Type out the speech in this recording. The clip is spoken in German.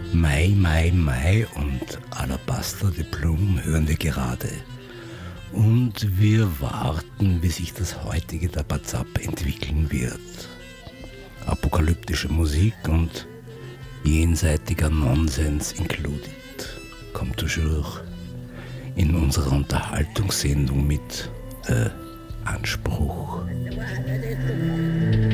Mai, Mai, Mai und Alabaster de Plume hören wir gerade. Und wir warten, wie sich das heutige Dabazap entwickeln wird. Apokalyptische Musik und jenseitiger Nonsens included. Kommt toujours in unserer Unterhaltungssendung mit Anspruch.